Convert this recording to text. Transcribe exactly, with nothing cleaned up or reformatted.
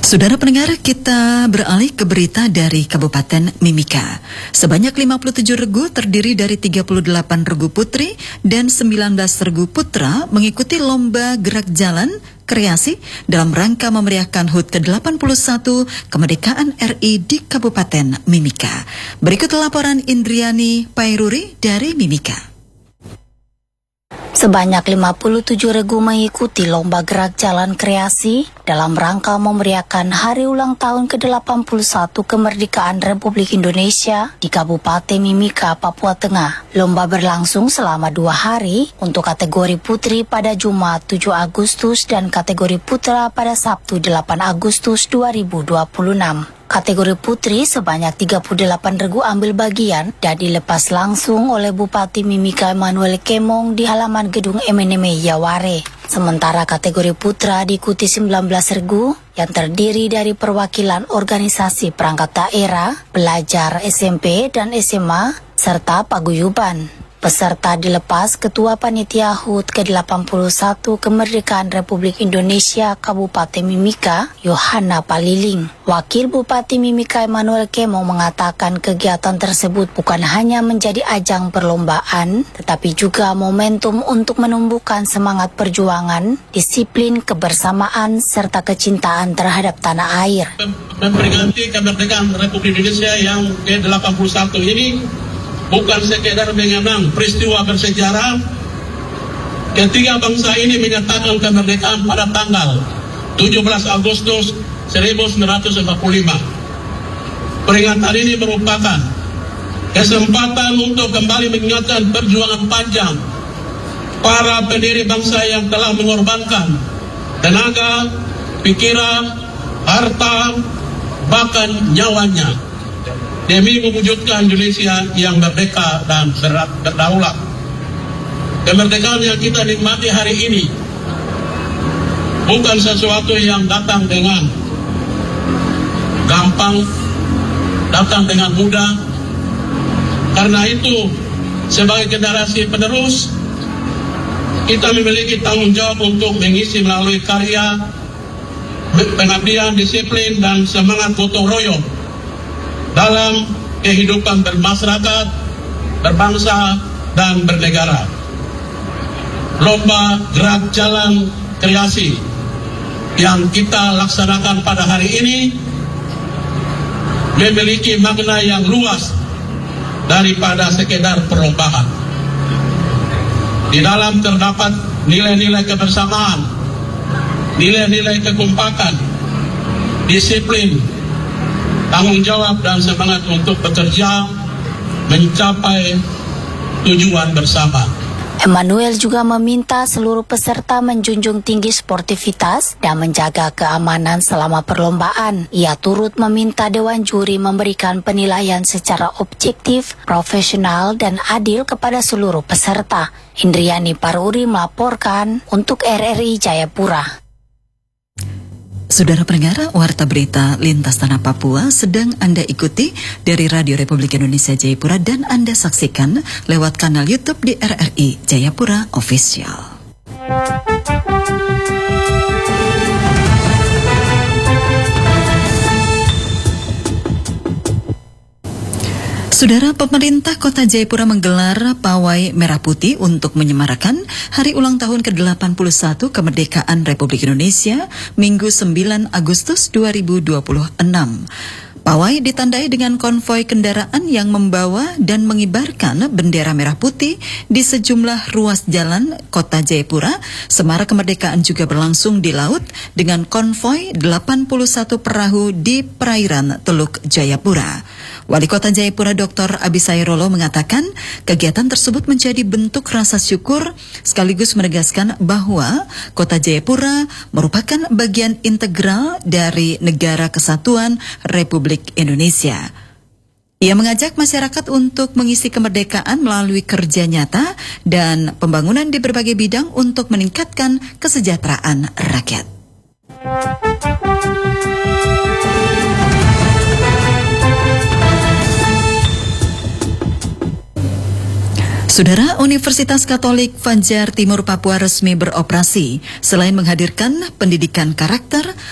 Saudara pendengar, kita beralih ke berita dari Kabupaten Mimika. Sebanyak lima puluh tujuh regu terdiri dari tiga puluh delapan regu putri dan sembilan belas regu putra mengikuti lomba gerak jalan kreasi dalam rangka memeriahkan H U T ke delapan puluh satu kemerdekaan R I di Kabupaten Mimika. Berikut laporan Indriani Pairuri dari Mimika. Sebanyak lima puluh tujuh regu mengikuti lomba gerak jalan kreasi dalam rangka memeriahkan hari ulang tahun ke delapan puluh satu kemerdekaan Republik Indonesia di Kabupaten Mimika, Papua Tengah. Lomba berlangsung selama dua hari untuk kategori putri pada Jumat tujuh Agustus dan kategori putra pada Sabtu delapan Agustus dua ribu dua puluh enam. Kategori putri sebanyak tiga puluh delapan regu ambil bagian dan dilepas langsung oleh Bupati Mimika Emmanuel Kemong di halaman gedung M N M Yaware. Sementara kategori putra diikuti sembilan belas regu yang terdiri dari perwakilan organisasi perangkat daerah, pelajar S M P dan S M A, serta paguyuban. Peserta dilepas Ketua Panitia H U T ke delapan puluh satu Kemerdekaan Republik Indonesia Kabupaten Mimika, Yohana Paliling. Wakil Bupati Mimika Emmanuel Kemong mengatakan kegiatan tersebut bukan hanya menjadi ajang perlombaan, tetapi juga momentum untuk menumbuhkan semangat perjuangan, disiplin, kebersamaan, serta kecintaan terhadap tanah air. Memperingati kemerdekaan Republik Indonesia yang ke delapan puluh satu ini bukan sekedar mengenang peristiwa bersejarah ketika bangsa ini menyatakan kemerdekaan pada tanggal tujuh belas Agustus seribu sembilan ratus empat puluh lima. Peringatan ini merupakan kesempatan untuk kembali mengingatkan perjuangan panjang para pendiri bangsa yang telah mengorbankan tenaga, pikiran, harta, bahkan nyawanya demi mewujudkan Indonesia yang merdeka dan berdaulat. Kemerdekaan yang kita nikmati hari ini bukan sesuatu yang datang dengan gampang, datang dengan mudah. Karena itu, sebagai generasi penerus, kita memiliki tanggung jawab untuk mengisi melalui karya, pengabdian, disiplin, dan semangat gotong royong dalam kehidupan bermasyarakat, berbangsa, dan bernegara. Lomba gerak jalan kreasi yang kita laksanakan pada hari ini memiliki makna yang luas daripada sekedar perlombaan. Di dalam terdapat nilai-nilai kebersamaan, nilai-nilai kekompakan, disiplin, tanggung jawab, dan semangat untuk bekerja mencapai tujuan bersama. Emmanuel juga meminta seluruh peserta menjunjung tinggi sportivitas dan menjaga keamanan selama perlombaan. Ia turut meminta Dewan Juri memberikan penilaian secara objektif, profesional, dan adil kepada seluruh peserta. Indriani Paruri melaporkan untuk R R I Jayapura. Saudara pendengar, Warta Berita Lintas Tanah Papua sedang Anda ikuti dari Radio Republik Indonesia Jayapura dan Anda saksikan lewat kanal YouTube di R R I Jayapura Official. Saudara, pemerintah Kota Jayapura menggelar pawai merah putih untuk menyemarakan hari ulang tahun ke delapan puluh satu kemerdekaan Republik Indonesia Minggu sembilan Agustus dua ribu dua puluh enam. Pawai ditandai dengan konvoi kendaraan yang membawa dan mengibarkan bendera merah putih di sejumlah ruas jalan Kota Jayapura. Semarak kemerdekaan juga berlangsung di laut dengan konvoi delapan puluh satu perahu di perairan Teluk Jayapura. Wali Kota Jayapura Doktor Abisai Rolo mengatakan kegiatan tersebut menjadi bentuk rasa syukur sekaligus menegaskan bahwa Kota Jayapura merupakan bagian integral dari Negara Kesatuan Republik Indonesia. Ia mengajak masyarakat untuk mengisi kemerdekaan melalui kerja nyata dan pembangunan di berbagai bidang untuk meningkatkan kesejahteraan rakyat. Saudara, Universitas Katolik Fajar Timur Papua resmi beroperasi. Selain menghadirkan pendidikan karakter,